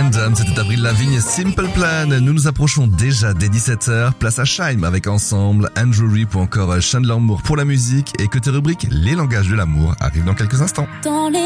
Random, c'était Avril Lavigne, Simple Plan. Nous nous approchons déjà des 17h. Place à Shime avec Ensemble, Andrew Reap ou encore Chandler Moore pour la musique. Et côté rubrique, les langages de l'amour arrivent dans quelques instants. Dans les